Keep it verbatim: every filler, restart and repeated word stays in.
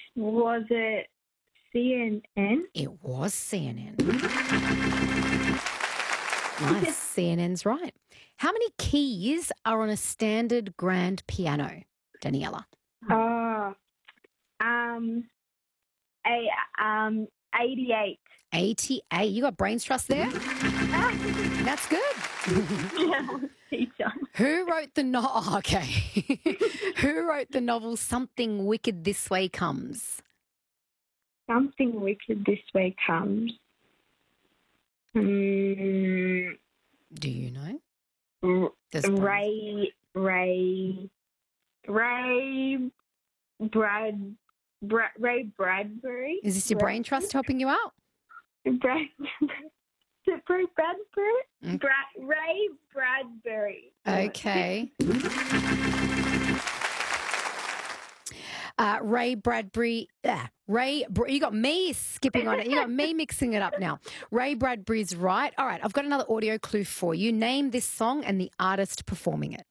Was it C N N? It was C N N. Nice. C N N's right. How many keys are on a standard grand piano, Daniela? Oh, um, a, um, eighty-eight. eighty-eight. You got brains trust there? That's good. Teacher. Who wrote the novel? Oh, okay. Who wrote the novel Something Wicked This Way Comes? Something Wicked This Way Comes. Mm, Do you know? R- There's brains. Ray, Ray, Ray, Brad, Bra- Ray Bradbury. Is this your brain trust helping you out? Brad, is it Ray Bradbury? Mm. Bra- Ray Bradbury. Okay. Uh, Ray Bradbury, uh, Ray, you got me skipping on it. You got me mixing it up now. Ray Bradbury's right. All right, I've got another audio clue for you. Name this song and the artist performing it.